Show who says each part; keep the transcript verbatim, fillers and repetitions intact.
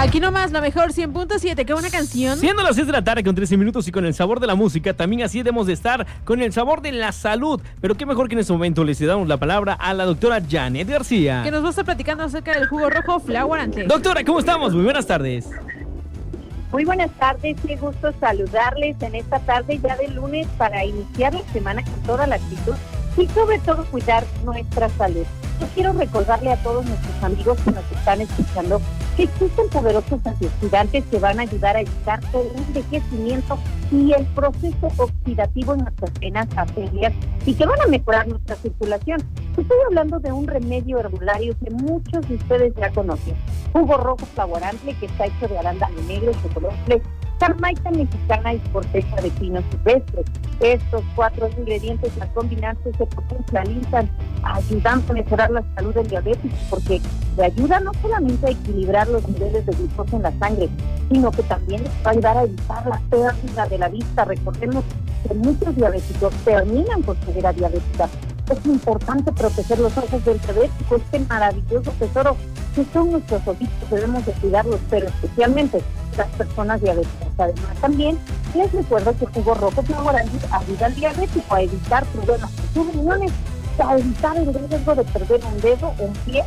Speaker 1: Aquí nomás, la mejor cien punto siete, qué buena canción.
Speaker 2: Siendo las seis de la tarde con trece minutos y con el sabor de la música, también así debemos de estar con el sabor de la salud. Pero qué mejor que en este momento les damos la palabra a la doctora Janet García,
Speaker 1: que nos va a estar platicando acerca del jugo rojo Flower Ante.
Speaker 2: Doctora, ¿cómo estamos? Muy buenas tardes.
Speaker 3: Muy buenas tardes, qué gusto saludarles en esta tarde ya de lunes para iniciar la semana con toda la actitud y sobre todo cuidar nuestra salud. Yo quiero recordarle a todos nuestros amigos que nos están escuchando que existen poderosos antioxidantes que van a ayudar a evitar todo el envejecimiento y el proceso oxidativo en nuestras venas arterias y que van a mejorar nuestra circulación. Estoy hablando de un remedio herbolario que muchos de ustedes ya conocen. Jugo rojo flavorante que está hecho de arándano negro, chocolate, Jamaica mexicana y corteza de pino silvestre. Estos cuatro ingredientes al combinarse se potencializan, ayudando a mejorar la salud del diabético, porque le ayuda no solamente a equilibrar los niveles de glucosa en la sangre, sino que también va a ayudar a evitar la pérdida de la vista. Recordemos que muchos diabéticos terminan por ceguera diabética. Es importante proteger los ojos del diabético, este maravilloso tesoro que son nuestros ojitos, debemos de cuidarlos, pero especialmente las personas diabéticas. Además, también les recuerdo que el jugo rojo flavorante ayuda al diabético a evitar problemas de sus riñones, a evitar el riesgo de perder un dedo o un pie